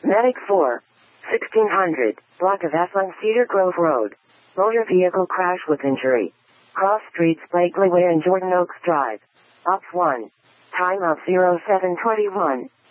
Medic 4. 1600, block of F1 Cedar Grove Road. Motor vehicle crash with injury. Cross streets Blakely Way and Jordan Oaks Drive. Ops 1. Time of 0721.